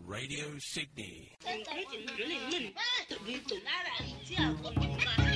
Radio Sydney. Cái chuyện rửa liền mình, tự nhiên tụi nó ra, chứ không còn